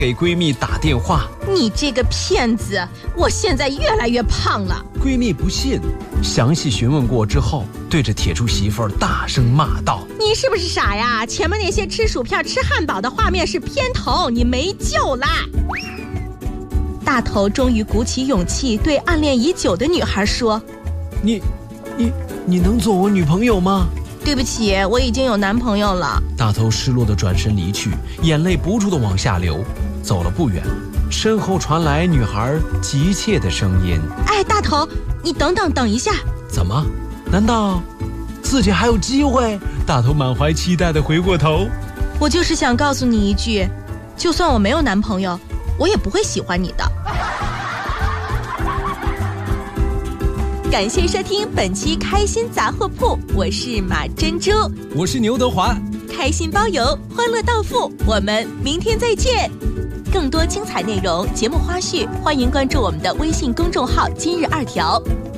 给闺蜜打电话。 你这个骗子，我现在越来越胖了。 闺蜜不信，详细询问过之后，对着铁柱媳妇儿大声骂道： 你是不是傻呀？前面那些吃薯片吃汉堡的画面是片头，你没救啦。大头终于鼓起勇气对暗恋已久的女孩说： 你能做我女朋友吗？ 对不起，我已经有男朋友了。 大头失落地转身离去，眼泪不住地往下流。走了不远，身后传来女孩急切的声音： 哎，大头，你等一下。 怎么？难道自己还有机会？大头满怀期待地回过头。 我就是想告诉你一句，就算我没有男朋友，我也不会喜欢你的。感谢收听本期开心杂货铺，我是马珍珠， 我是牛德华， 开心包邮，欢乐到付，我们明天再见。更多精彩内容、节目花絮，欢迎关注我们的微信公众号今日2条。